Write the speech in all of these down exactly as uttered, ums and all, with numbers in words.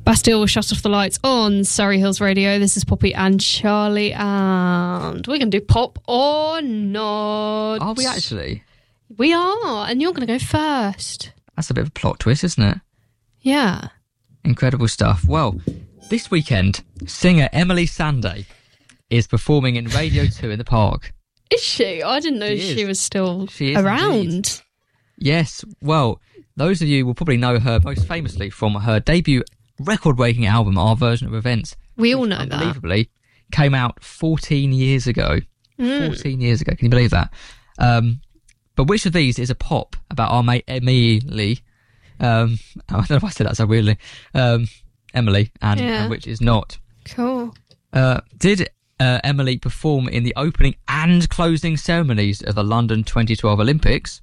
Bastille will shut off the lights on Surrey Hills Radio. This is Poppy and Charlie, and we're going to do pop or not. Are we actually? We are, and you're going to go first. That's a bit of a plot twist, isn't it? Yeah. Incredible stuff. Well, this weekend, singer Emily Sandé is performing in Radio two in the Park. Is she? I didn't know she, she was still she is around. Indeed. Yes. Well, those of you will probably know her most famously from her debut record-breaking album, Our Version of Events. We all know that. Unbelievably, came out fourteen years ago. Mm. fourteen years ago. Can you believe that? Um, but which of these is a pop about our mate Emily? Um, I don't know if I said that so weirdly. Um, Emily, and, yeah. and which is not. Cool. Uh, did uh, Emily perform in the opening and closing ceremonies of the London twenty twelve Olympics?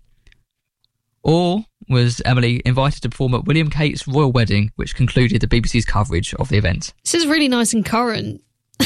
Or was Emily invited to perform at William Kate's royal wedding, which concluded the B B C's coverage of the event? This is really nice and current.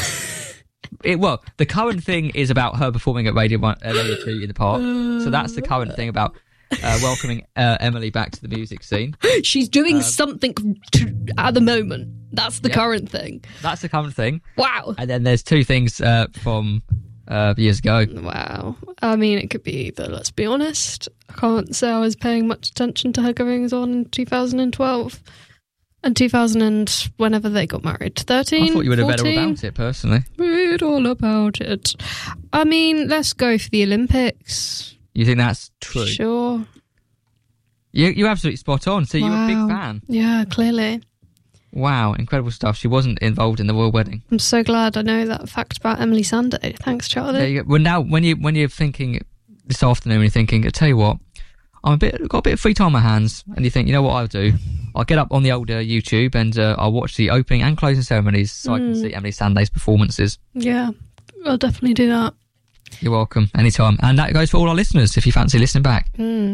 It, well, the current thing is about her performing at Radio One, uh, Radio Two in the Park. So that's the current thing about uh, welcoming uh, Emily back to the music scene. She's doing um, something to, at the moment. That's the yeah. current thing. That's the current thing. Wow. And then there's two things uh, from uh, years ago. Wow. I mean, it could be either, let's be honest. I can't say I was paying much attention to her goings on in two thousand twelve and two thousand and whenever they got married. thirteen, I thought you would have read all fourteen? about it, personally. Read all about it. I mean, let's go for the Olympics. You think that's true? Sure. You, you're absolutely spot on. So wow. you're a big fan. Yeah, clearly. Wow, incredible stuff. She wasn't involved in the royal wedding. I'm so glad I know that fact about Emily Sandé. Thanks, Charlie. There you go. Well, now, when, you, when you're thinking this afternoon, you're thinking, I tell you what, I'm a bit got a bit of free time on my hands, and you think, you know what I'll do? I'll get up on the old uh, YouTube and uh, I'll watch the opening and closing ceremonies so mm. I can see Emily Sandé's performances. Yeah, I'll definitely do that. You're welcome, anytime. And that goes for all our listeners, if you fancy listening back. Mm.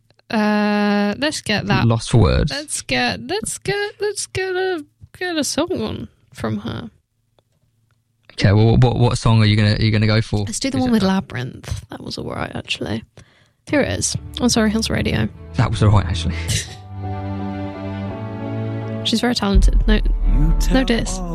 Uh, let's get that. Lost for words. Let's get, let's get, let's get a get a song on from her. Okay, well, what what song are you gonna are you gonna go for? Let's do the Is one it, with uh, Labyrinth. That was all right, actually. Here it is on Surrey Hills Radio. That was all right, actually. She's very talented. No, no diss.